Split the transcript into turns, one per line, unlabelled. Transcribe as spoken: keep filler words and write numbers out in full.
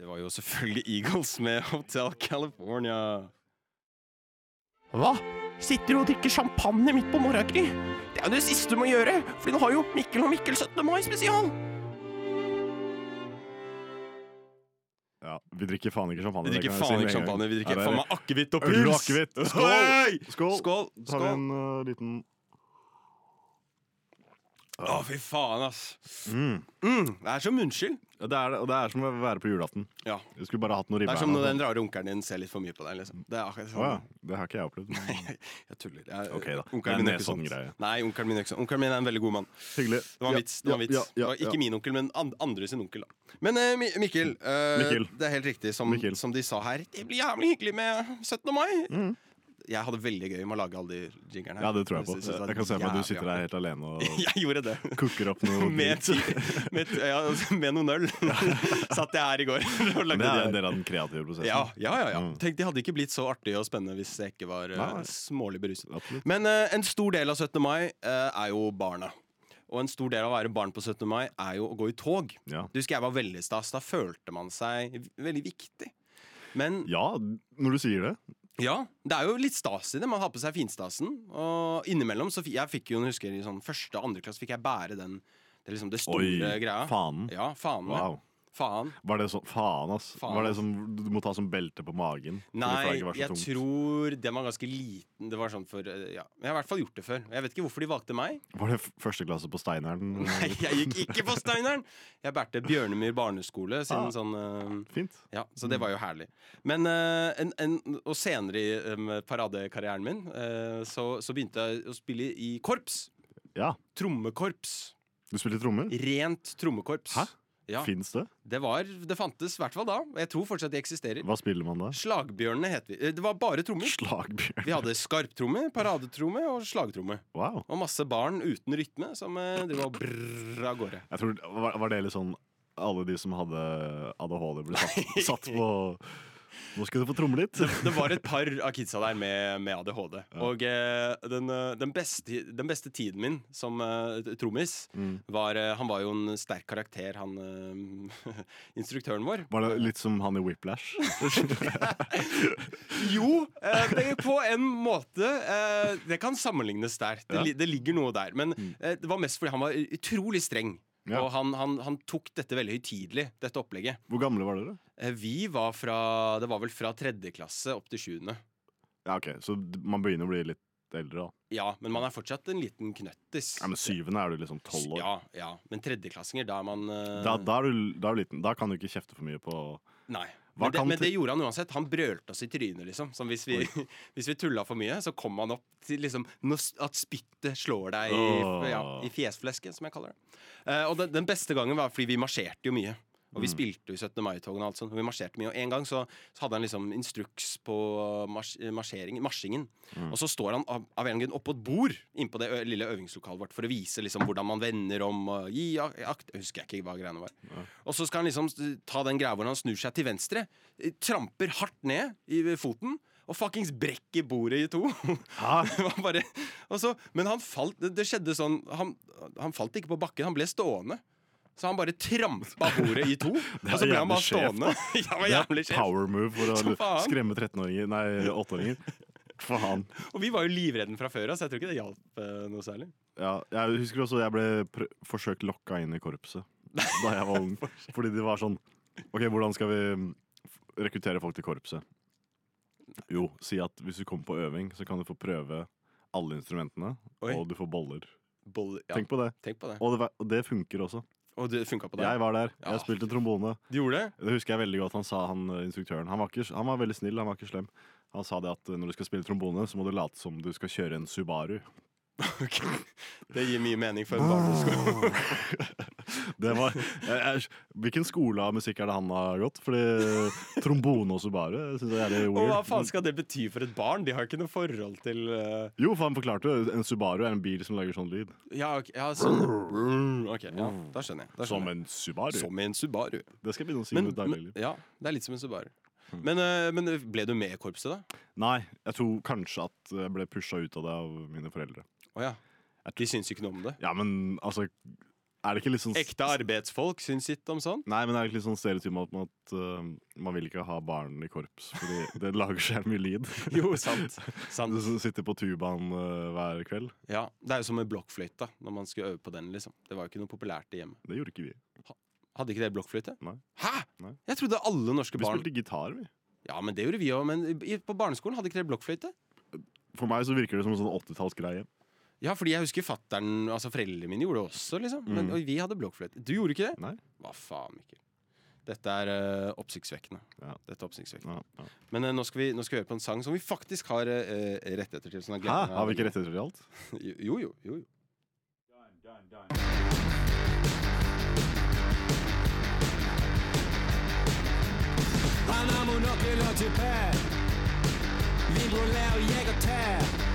Det var jo selvfølgelig Eagles med Hotel California.
Hva? Sitter du og drikker champagne midt på morgengry? Det er jo det siste du må gjøre, fordi nå har jo Mikkel og Mikkel syttende mai spesial.
Ja, vi drikker faen ikke champagne.
Vi drikker faen ikke champagne, vi drikker faen meg akevitt og
Øl og
pils.
akevitt. Skål! Skål!
Skål!
Så har vi en uh, liten
Å, fy faen, ass.
mm.
Mm, det er som munnskyld.
Ja, det er, og det er som å være på julaften.
Ja.
Vi skulle bare hatt noe
Det
ribbe.
er som når den rare onkelen din ser litt for mye på deg, liksom. Det er akkurat sånn.
Å ja, det har ikke jeg opplevd. men-
Jeg tuller. Jeg,
Ok da.
Onkelen
Det er
min
en
er ikke sånn.
Nesodden-greie.
Nei, onkelen min er ikke sånn. Onkelen min er en veldig god mann.
Hyggelig.
Det var en
Ja,
vits. Det var en vits.
ja, ja,
Det var ikke
ja.
min onkel, men and- andre sin onkel. Da. Men eh, Mi- Mikkel, eh,
Mikkel.
det er helt riktig som,
Mikkel.
som de sa her. Det blir jævlig hyggelig med syttende mai.
Mm.
Jeg hadde veldig gøy med å lage alle de jinglerne her.
Ja, det tror jeg på.
synes det var
Jeg kan se for meg at du
jævlig
sitter der helt alene og
artig. Jeg gjorde det.
koker opp noe
Med,
drit.
ti- med, ja, med noen øl. Satt jeg her i går og
Men
lagde
det er
de
en
her.
del av den kreative prosessen.
Ja, ja, ja, ja.
Mm.
Tenk, det hadde ikke blitt så artig og spennende hvis jeg ikke var uh,
Nei.
smålig beruset.
Absolutt.
Men eh, en stor del av syttende mai eh, er jo barna. Og en stor del av å være barn på syttende mai er jo å gå i tog.
Ja.
Du husker jeg var veldig stas. Da følte man seg veldig viktig. Men
ja, når du sier det.
ja, det er jo litt stas i det. Man har på seg finstasen. Og innimellom så f- Jeg fikk jo, husker i sånn første og andre klasse fikk jeg bære den. Det er liksom det store
Oi,
greia.
fanen.
Ja, faen.
Wow.
Faen.
Var det sånn, faen ass
Faen,
Var det
ass.
sånn, du må ta sånn belte på magen? fordi
Nei,
flagget var så
jeg
tungt?
tror den var ganske liten. Det var sånn for eh, ja. Jeg har i hvert fall gjort det før. Jeg vet ikke hvorfor de valgte meg.
Var det f- første klasse på Steineren?
Nei, jeg gikk ikke på Steineren. Jeg bærte Bjørnemyr barneskole siden
Ah.
sånn eh,
Fint.
Ja, så det var jo herlig. Men eh, en, en, Og senere i um, paradekarrieren min eh, så, så begynte jeg å spille i korps.
Ja,
Trommekorps.
du spiller trommer?
Rent trommekorps.
Hæ?
Ja,
Fins det?
det, var, det fantes i hvert fall da. Og jeg tror fortsatt de eksisterer.
Hva spiller man da?
Slagbjørnene het vi. Eh, Det var bare trommer.
Slagbjørn.
Vi hadde skarptromme, paradetromme og slagtromme.
Wow.
Og masse barn uten rytme som eh, driver og brrr av gårde.
Jeg tror, var, var det litt sånn alle de som hadde A D H D, ble satt, satt på Nå skal du få tromme litt.
Det, det var et par av kidsa der med, med A D H D. Og eh, den, eh, den, beste, den beste tiden min som eh, trommis
Mm.
var eh, Han var jo en sterk karakter, han eh, instruktøren vår.
Var det litt som han i Whiplash?
Jo, eh, det, på en måte. Eh, det kan sammenlignes der. Det,
Ja.
li- det ligger noe der. Men eh, det var mest fordi han var utrolig streng.
Ja.
Og han, han, han tok dette veldig høytidelig, dette opplegget.
Hvor gamle var dere?
Eh, Vi var fra Det var vel fra tredje klasse opp til sjuende.
Ja, ok, Så d- man begynner å bli litt eldre, da.
Ja, men man er fortsatt en liten knøttis.
Ja, Men syvende er du liksom tolv år.
Ja, ja. Men tredjeklassinger, da er man eh,
Da, da, er du, da er du liten. Da kan du ikke kjefte for mye på
Nei.
Hva
Men det,
kan
men det
til-
gjorde han uansett. Han brølte oss i trynet, liksom. Som hvis vi, hvis vi tulla for mye, så kom han opp til liksom når s- at spyttet slår deg i,
Åh.
ja, i fjesflesket, som jeg kaller det. Eh, og den, den beste gangen var fordi vi marsjerte jo mye. Og vi spilte jo i syttende mai-togene og alt sånt. Og vi marsjerte mye. Og en gang så, så hadde han liksom instruks på mars, marsjering, marsjingen. Og så står han av, av en grunn oppå et bord innpå det ø, lille øvingslokalet vårt for å vise liksom hvordan man vender om og gi ak- akt. Jeg husker jeg ikke hva greiene var. Og så skal han liksom s- ta den greia hvor han snur seg til venstre, eh, tramper hardt ned i foten. Og fuckings brekker bordet i to.
Hæ?
Det var bare, og så, men han falt det, det skjedde sånn han, han falt ikke på bakken, han ble stående. Så han bare trampa bordet i to. Og så ble han
jævlig
bare
sjef,
stående. Ja, han var
Det er
jævlig sjef.
power move for
Som
å
faen.
skremme trettenåringer Nei, åtteåringer. Faen.
Og vi var jo livredden fra før av, så jeg tror ikke det hjalp eh, noe særlig.
Ja, jeg husker også jeg ble pr forsøkt lokka inn i korpset da jeg var ung. Fordi det var sånn OK, hvordan skal vi f- rekruttere folk til korpset? Jo, si at hvis du kommer på øving, så kan du få prøve alle instrumentene,
Oi.
og du får boller.
Boll, ja,
Tenk på det.
tenk på det.
Og det, var- og det funker også.
Og det funka på deg?
Jeg var der.
Ja.
Jeg spilte trombone.
Du gjorde det?
Det husker jeg veldig godt. Han sa han eh, instruktøren Han var, ikke, han var veldig snill, han var ikke slem. Han sa det at eh, når du skal spille trombone, så må du late som du skal kjøre en Subaru.
Ok. Det gir mye mening for en barneskole.
Det var, jeg, jeg, hvilken skole av musikk er det han har gått? Fordi trombone og Subaru jeg synes det er litt
Og
weird.
hva faen skal det bety for et barn? De har ikke noe forhold til eh,
Jo, for han forklarte jo. En Subaru er en bil som lager sånn lyd.
Ja, ok, ja sånn Ok, ja, da skjønner jeg. Da
Som
skjønner jeg.
en Subaru.
Som en Subaru.
Det skal jeg begynne å si
Men,
i mitt daglige
men,
liv.
ja, det er litt som en Subaru. Men, eh, men ble du med i korpset, da?
Nei, jeg tror kanskje at jeg ble pusha ut av det av mine foreldre.
Å ja. De syns ikke noe om det?
Ja, men altså Er det ikke litt sånn
Ekte arbeidsfolk syns sitt om sånn.
Nei, men er det ikke litt sånn stereotyp at, at uh, man vil ikke ha barn i korps, fordi det lager så mye lyd.
Jo, sant, sant.
Du sitter på tubaen uh, hver kveld.
Ja, det er jo som med blokkfløyta, når man skulle øve på den, liksom. Det var jo ikke noe populært i hjemmet.
Det gjorde ikke vi.
Hadde ikke dere blokkfløyte?
Nei.
Hæ?
Nei.
Jeg trodde alle norske
Vi
barn
spilte gitar, vi.
Ja, men det gjorde vi også, men i- på barneskolen hadde ikke dere blokkfløyte?
For meg så virker det som en sånn åttitallsgreie.
Ja, fordi jeg husker fatteren, altså foreldrene mine gjorde det også, liksom. Men
Mm.
og vi hadde blokkfløyte. Du gjorde ikke det?
Nei.
Hva faen, Mikkel? Dette er uh, oppsiktsvekkende.
Ja.
Dette er oppsiktsvekkende.
Ja, ja.
Men uh, nå, skal vi, nå skal vi høre på en sang som vi faktisk har uh, rettigheter til. Sånn at
Hæ?
gleden er-
Har vi ikke rettigheter til alt?
Jo, jo, jo, jo.
Han har monokkel og tupé. Vindruller og jegertær.